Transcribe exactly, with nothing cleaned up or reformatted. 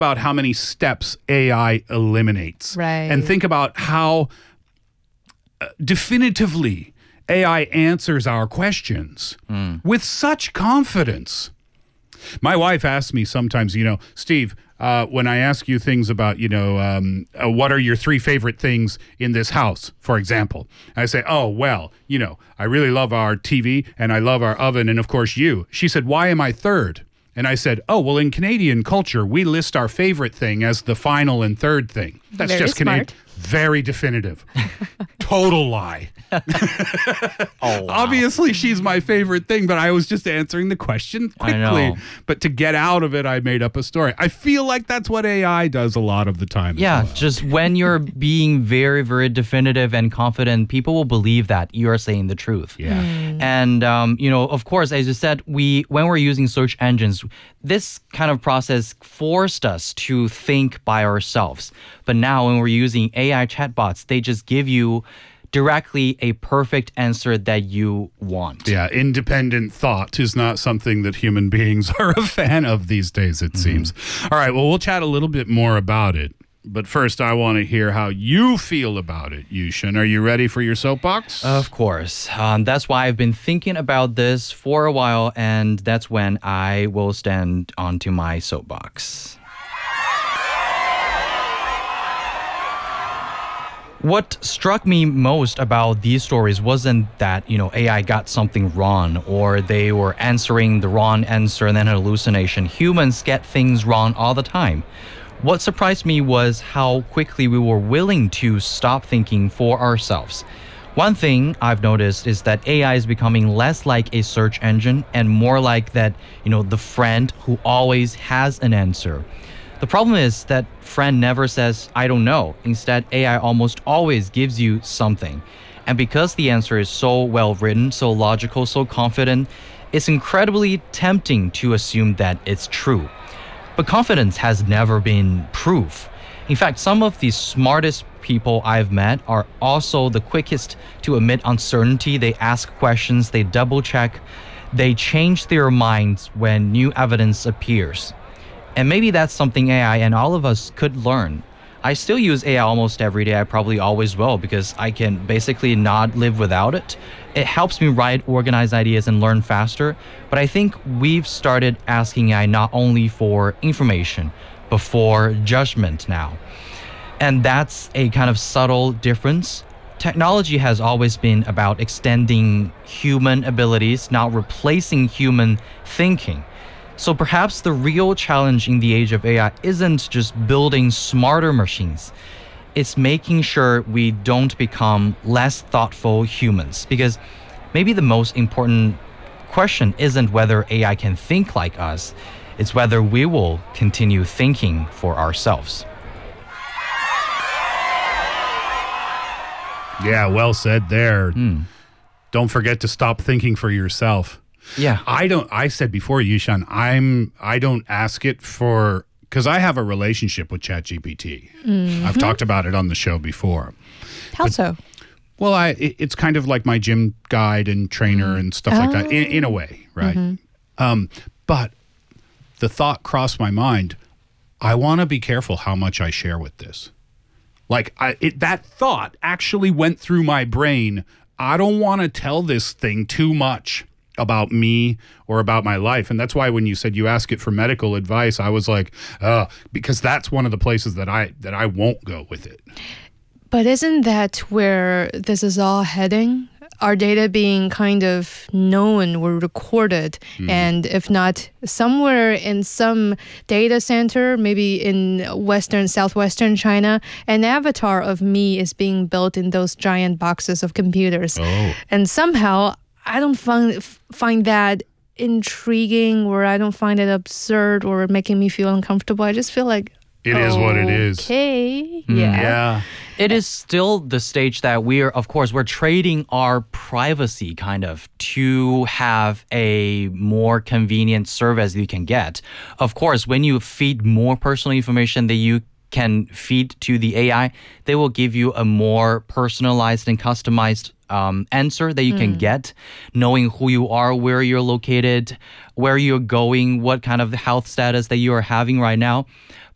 about how many steps A I eliminates. Right. And think about how uh, definitively A I answers our questions mm. with such confidence. My wife asks me sometimes, you know, Steve, uh, when I ask you things about, you know, um, uh, what are your three favorite things in this house, for example, I say, oh, well, you know, I really love our T V and I love our oven and, of course, you. She said, why am I third? And I said, oh, well, in Canadian culture, we list our favorite thing as the final and third thing. That's Very just Canadian. smart. Very definitive. Total lie. Oh, wow. Obviously, she's my favorite thing, but I was just answering the question I quickly. know. But to get out of it, I made up a story. I feel like that's what A I does a lot of the time. as Yeah, well. just when you're being very, very definitive and confident, people will believe that you're saying the truth. Yeah. And, um, you know, of course, as you said, we when we're using search engines, this kind of process forced us to think by ourselves. But now when we're using A I chatbots, they just give you directly a perfect answer that you want. Yeah, independent thought is not something that human beings are a fan of these days, it seems. All right, well, we'll chat a little bit more about it. But first, I want to hear how you feel about it, Yushin. Are you ready for your soapbox? Of course. Um, that's why I've been thinking about this for a while, and that's when I will stand onto my soapbox. What struck me most about these stories wasn't that, you know, A I got something wrong or they were answering the wrong answer and then an hallucination. Humans get things wrong all the time. What surprised me was how quickly we were willing to stop thinking for ourselves. One thing I've noticed is that A I is becoming less like a search engine and more like that, you know, the friend who always has an answer. The problem is that friend never says, I don't know. Instead, A I almost always gives you something. And because the answer is so well written, so logical, so confident, it's incredibly tempting to assume that it's true. But confidence has never been proof. In fact, some of the smartest people I've met are also the quickest to admit uncertainty. They ask questions, they double check, they change their minds when new evidence appears. And maybe that's something A I and all of us could learn. I still use A I almost every day. I probably always will because I can basically not live without it. It helps me write, organize ideas, and learn faster. But I think we've started asking A I not only for information, but for judgment now. And that's a kind of subtle difference. Technology has always been about extending human abilities, not replacing human thinking. So perhaps the real challenge in the age of A I isn't just building smarter machines. It's making sure we don't become less thoughtful humans. Because maybe the most important question isn't whether A I can think like us. It's whether we will continue thinking for ourselves. Yeah, well said there. Mm. Don't forget to stop thinking for yourself. Yeah. I don't, I said before, Yushan, I'm, I don't ask it for, because I have a relationship with ChatGPT. Mm-hmm. I've talked about it on the show before. How but, so? Well, I, it, it's kind of like my gym guide and trainer and stuff oh. like that, in, in a way, right? Mm-hmm. Um, but the thought crossed my mind, I want to be careful how much I share with this. Like, I, it, that thought actually went through my brain. I don't want to tell this thing too much about me or about my life. And that's why when you said you ask it for medical advice, I was like, uh, because that's one of the places that I that I won't go with it. But isn't that where this is all heading? Our data being kind of known or recorded, mm. and if not somewhere in some data center, maybe in western, southwestern China, an avatar of me is being built in those giant boxes of computers. Oh. And somehow I don't find find that intriguing, or I don't find it absurd or making me feel uncomfortable. I just feel like it is what it is. Okay, Mm, yeah. Yeah. It is still the stage that we're, of course, we're trading our privacy kind of to have a more convenient service you can get. Of course, when you feed more personal information that you can feed to the A I, they will give you a more personalized and customized um, answer that you mm. can get, knowing who you are, where you're located, where you're going, what kind of health status that you are having right now.